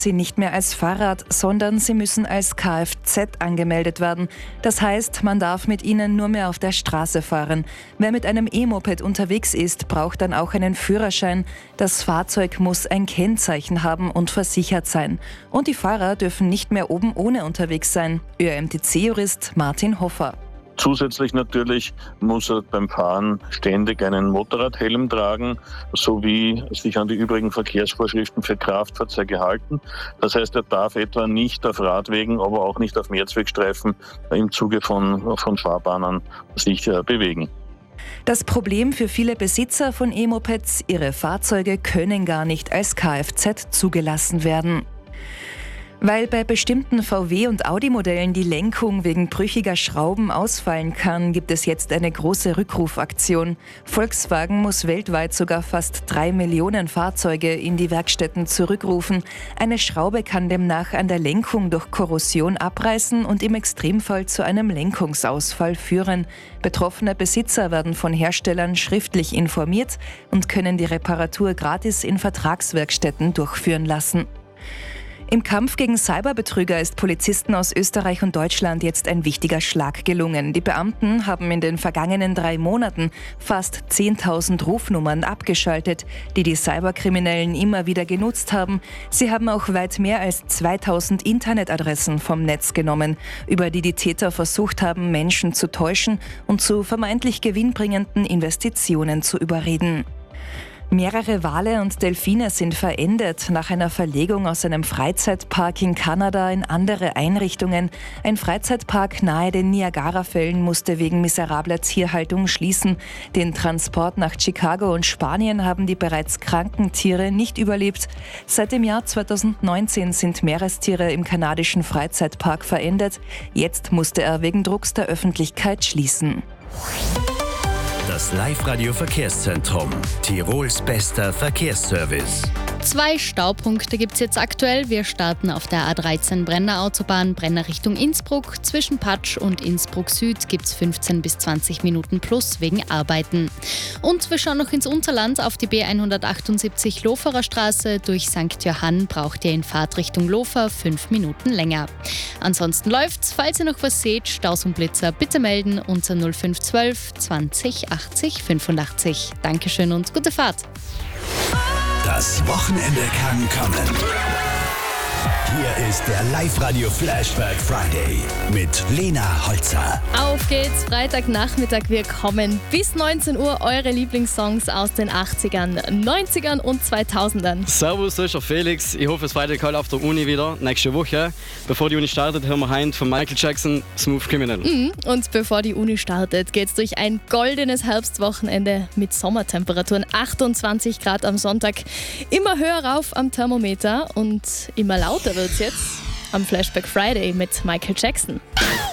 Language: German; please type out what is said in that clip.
sie nicht mehr als Fahrrad, sondern sie müssen als Kfz angemeldet werden. Das heißt, man darf mit ihnen nur mehr auf der Straße fahren. Wer mit einem E-Moped unterwegs ist, braucht dann auch einen Führerschein. Das Fahrzeug muss ein Kennzeichen haben und versichert sein. Und die Fahrer dürfen nicht mehr oben ohne unterwegs sein. ÖMTC-Jurist Martin Hoffer. Zusätzlich natürlich muss er beim Fahren ständig einen Motorradhelm tragen, sowie sich an die übrigen Verkehrsvorschriften für Kraftfahrzeuge halten. Das heißt, er darf etwa nicht auf Radwegen, aber auch nicht auf Mehrzweckstreifen im Zuge von Fahrbahnen sich bewegen. Das Problem für viele Besitzer von E-Mopeds: ihre Fahrzeuge können gar nicht als Kfz zugelassen werden. Weil bei bestimmten VW- und Audi-Modellen die Lenkung wegen brüchiger Schrauben ausfallen kann, gibt es jetzt eine große Rückrufaktion. Volkswagen muss weltweit sogar fast 3 Millionen Fahrzeuge in die Werkstätten zurückrufen. Eine Schraube kann demnach an der Lenkung durch Korrosion abreißen und im Extremfall zu einem Lenkungsausfall führen. Betroffene Besitzer werden von Herstellern schriftlich informiert und können die Reparatur gratis in Vertragswerkstätten durchführen lassen. Im Kampf gegen Cyberbetrüger ist Polizisten aus Österreich und Deutschland jetzt ein wichtiger Schlag gelungen. Die Beamten haben in den vergangenen 3 Monaten fast 10.000 Rufnummern abgeschaltet, die die Cyberkriminellen immer wieder genutzt haben. Sie haben auch weit mehr als 2.000 Internetadressen vom Netz genommen, über die die Täter versucht haben, Menschen zu täuschen und zu vermeintlich gewinnbringenden Investitionen zu überreden. Mehrere Wale und Delfine sind verendet nach einer Verlegung aus einem Freizeitpark in Kanada in andere Einrichtungen. Ein Freizeitpark nahe den Niagarafällen musste wegen miserabler Tierhaltung schließen. Den Transport nach Chicago und Spanien haben die bereits kranken Tiere nicht überlebt. Seit dem Jahr 2019 sind Meerestiere im kanadischen Freizeitpark verendet. Jetzt musste er wegen Drucks der Öffentlichkeit schließen. Das Live-Radio-Verkehrszentrum. Tirols bester Verkehrsservice. 2 Staupunkte gibt es jetzt aktuell. Wir starten auf der A13 Brenner Autobahn, Brenner Richtung Innsbruck. Zwischen Patsch und Innsbruck Süd gibt es 15 bis 20 Minuten plus wegen Arbeiten. Und wir schauen noch ins Unterland auf die B178 Loferer Straße. Durch St. Johann braucht ihr in Fahrtrichtung Lofer 5 Minuten länger. Ansonsten läuft's. Falls ihr noch was seht, Staus und Blitzer, bitte melden unter 0512 20 80 85. Dankeschön und gute Fahrt. Das Wochenende kann kommen. Hier ist der Live-Radio-Flashback Friday mit Lena Holzer. Auf geht's, Freitagnachmittag. Wir kommen bis 19 Uhr eure Lieblingssongs aus den 80ern, 90ern und 2000ern. Servus, das ist der Felix. Ich hoffe, es weitergeht halt auf der Uni wieder nächste Woche. Bevor die Uni startet, hören wir heim von Michael Jackson Smooth Criminal. Und bevor die Uni startet, geht's durch ein goldenes Herbstwochenende mit Sommertemperaturen, 28 Grad am Sonntag. Immer höher rauf am Thermometer und immer lauter wird's jetzt am Flashback Friday mit Michael Jackson.